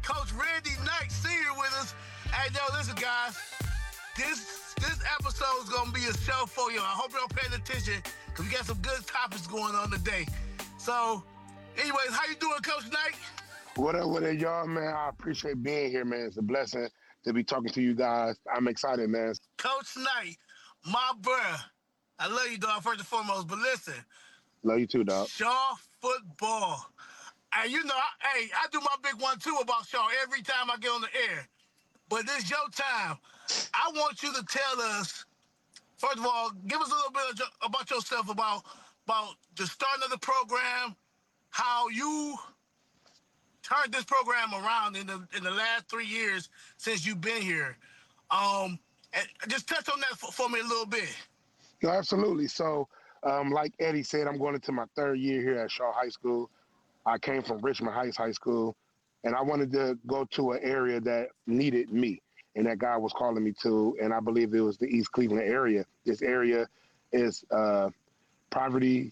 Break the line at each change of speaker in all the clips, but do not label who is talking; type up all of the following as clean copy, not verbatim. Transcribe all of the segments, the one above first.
Coach Randy Knight Sr. with us. Hey, yo, listen, guys. This episode is gonna be a show for you. I hope y'all paying attention because we got some good topics going on today. So, anyways, how you doing, Coach Knight?
What up with it, y'all, man? I appreciate being here, man. It's a blessing to be talking to you guys. I'm excited, man.
Coach Knight, my bruh. I love you, dog, first and foremost. But listen,
Love you too, dog.
Shaw football. And you know, I do my big one too about Shaw every time I get on the air. But this your time. I want you to tell us, first of all, give us a little bit about yourself, about the starting of the program, how you turned this program around in the last 3 years since you've been here. And just touch on that for me a little bit.
No, absolutely. So, like Eddie said, I'm going into my third year here at Shaw High School. I came from Richmond Heights High School, and I wanted to go to an area that needed me and that God was calling me to, and I believe it was the East Cleveland area. This area is poverty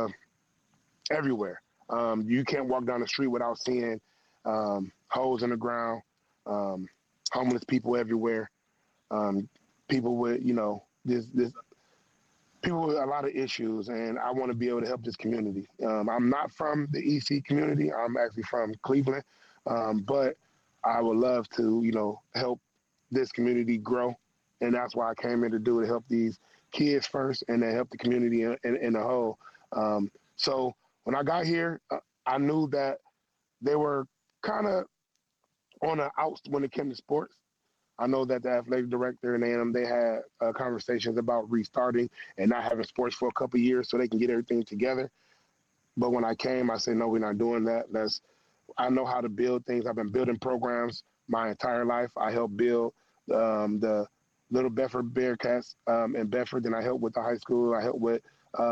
everywhere. You can't walk down the street without seeing holes in the ground, homeless people everywhere, people with, this people with a lot of issues, and I want to be able to help this community. I'm not from the EC community. I'm actually from Cleveland, but I would love to, help this community grow, and that's why I came here to do, to help these kids first, and then help the community in the whole. So when I got here, I knew that they were kind of on the outs when it came to sports. I know that the athletic director and them, they had conversations about restarting and not having sports for a couple of years so they can get everything together. But when I came, I said, no, we're not doing that. I know how to build things. I've been building programs my entire life. I helped build the Little Bedford Bearcats in Bedford. Then I helped with the high school. I helped with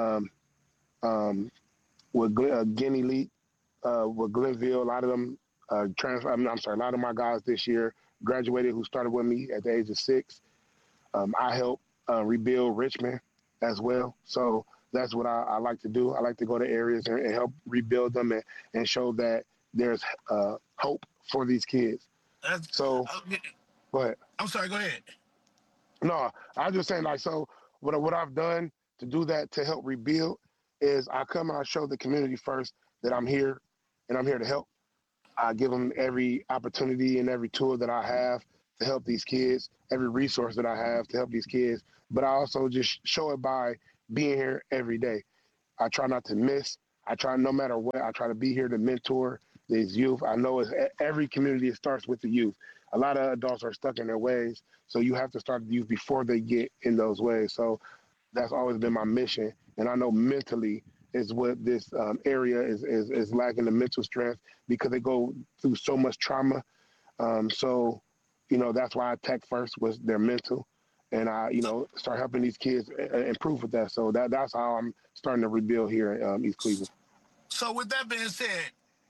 Guinea League, with Glenville. A lot of them a lot of my guys this year graduated who started with me at the age of 6. I helped rebuild Richmond as well. So that's what I like to do. I like to go to areas and help rebuild them and show that there's hope for these kids. So, go ahead.
I'm sorry, go ahead.
No, I was just saying, so what I've done to do that, to help rebuild, is I come and I show the community first that I'm here and I'm here to help. I give them every opportunity and every tool that I have to help these kids, every resource that I have to help these kids. But I also just show it by being here every day. I try not to miss. I try, no matter what, I try to be here to mentor these youth. I know every community, it starts with the youth. A lot of adults are stuck in their ways, so you have to start the youth before they get in those ways. So that's always been my mission. And I know mentally is what this area is lacking, the mental strength, because they go through so much trauma. So, that's why I attack first was their mental. And I, start helping these kids improve with that. So that's how I'm starting to rebuild here in East Cleveland.
So with that being said,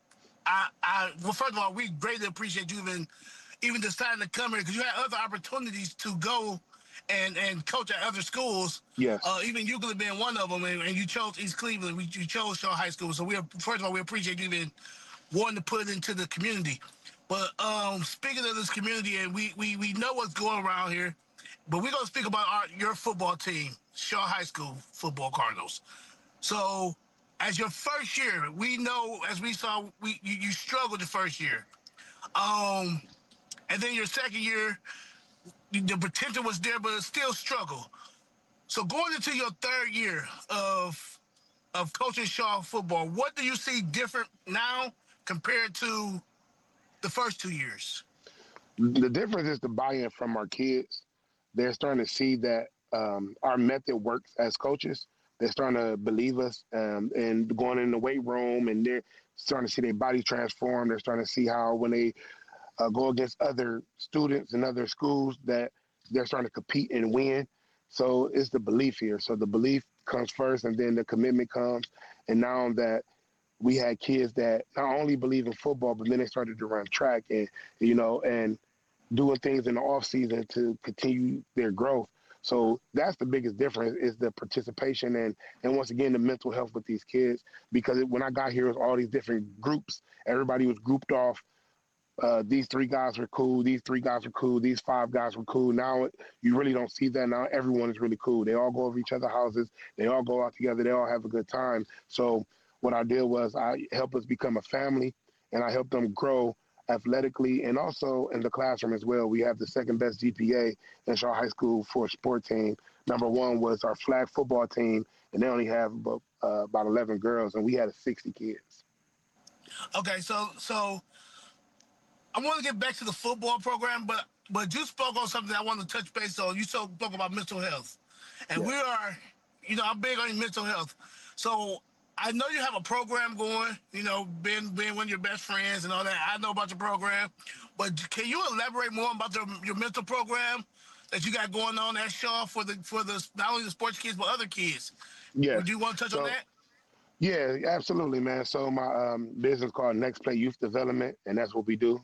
well, first of all, we greatly appreciate you even deciding to come here because you had other opportunities to go and coach at other schools.
Yes.
Even Euclid being one of them, and you chose East Cleveland. You chose Shaw High School. So first of all, we appreciate you even wanting to put it into the community. But speaking of this community, and we know what's going around here, but we're gonna speak about your football team, Shaw High School Football Cardinals. So, as your first year, we know, as we saw, you struggled the first year, and then your second year, the potential was there, but it still struggled. So, going into your third year of coaching Shaw football, what do you see different now compared to the first 2 years?
The difference is the buy-in from our kids. They're starting to see that our method works as coaches. They're starting to believe us, and going in the weight room, and they're starting to see their body transform. They're starting to see how when they go against other students and other schools that they're starting to compete and win. So it's the belief here. So the belief comes first, and then the commitment comes. And now that we had kids that not only believe in football, but then they started to run track and doing things in the off season to continue their growth. So that's the biggest difference, is the participation and once again, the mental health with these kids. Because when I got here, it was all these different groups. Everybody was grouped off these three guys were cool. These three guys were cool. These five guys were cool. Now you really don't see that. Now everyone is really cool. They all go over each other's houses. They all go out together. They all have a good time. So what I did was I helped us become a family, and I helped them grow athletically and also in the classroom as well. We have the second best GPA in Shaw High School for a sport team. Number one was our flag football team, and they only have about 11 girls, and we had 60 kids.
Okay, so I want to get back to the football program, but you spoke on something I want to touch base on. You spoke about mental health, and
Yeah.
we are, I'm big on mental health. So I know you have a program going. Being one of your best friends and all that. I know about your program, but can you elaborate more about your mental program that you got going on at Shaw for the not only the sports kids but other kids?
Yes.
Would you want to touch on
So
that?
yeah, absolutely, man. So my business called Next Play Youth Development, and that's what we do.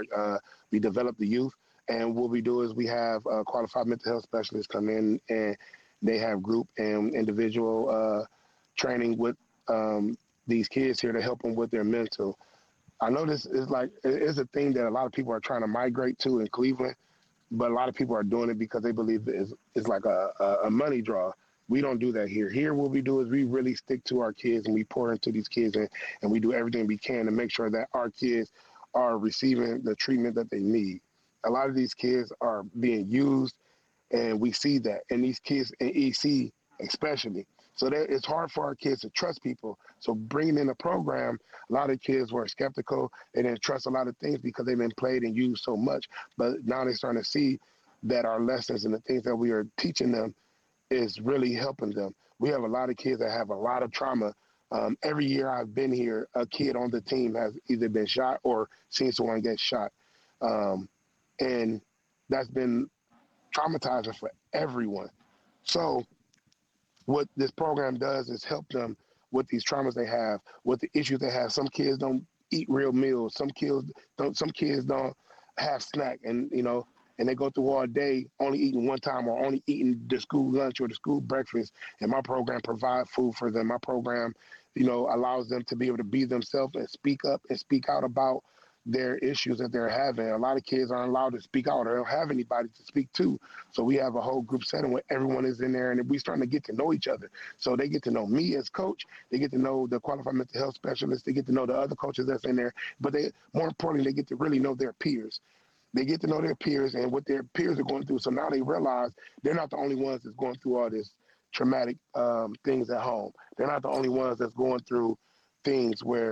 We develop the youth, and what we do is we have qualified mental health specialists come in, and they have group and individual training with these kids here to help them with their mental. I know this is like it's a thing that a lot of people are trying to migrate to in Cleveland, but a lot of people are doing it because they believe it's like a money draw. We don't do that here. Here, what we do is we really stick to our kids and we pour into these kids and we do everything we can to make sure that our kids are receiving the treatment that they need. A lot of these kids are being used, and we see that. And these kids in EC, especially. So that it's hard for our kids to trust people. So bringing in a program, a lot of kids were skeptical. They didn't trust a lot of things because they've been played and used so much. But now they're starting to see that our lessons and the things that we are teaching them is really helping them. We have a lot of kids that have a lot of trauma. Every year I've been here, a kid on the team has either been shot or seen someone get shot. Um, and that's been traumatizing for everyone. So what this program does is help them with these traumas they have, with the issues they have. Some kids don't eat real meals. Some kids don't. Some kids don't have snack, and and they go through all day only eating one time or only eating the school lunch or the school breakfast. And my program provides food for them. My program, allows them to be able to be themselves and speak up and speak out about their issues that they're having. A lot of kids aren't allowed to speak out or don't have anybody to speak to. So we have a whole group setting where everyone is in there and we starting to get to know each other. So they get to know me as coach. They get to know the qualified mental health specialist. They get to know the other coaches that's in there. But more importantly, they get to really know their peers. They get to know their peers and what their peers are going through. So now they realize they're not the only ones that's going through all this traumatic things at home. They're not the only ones that's going through things where